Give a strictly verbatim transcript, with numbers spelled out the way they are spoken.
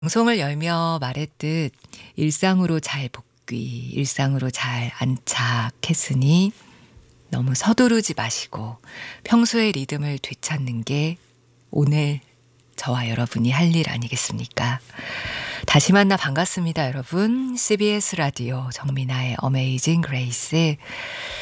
방송을 열며 말했듯 일상으로 잘 복귀, 일상으로 잘 안착했으니 너무 서두르지 마시고 평소의 리듬을 되찾는 게 오늘 저와 여러분이 할 일 아니겠습니까? 다시 만나 반갑습니다, 여러분. 씨비에스 라디오 정민아의 어메이징 그레이스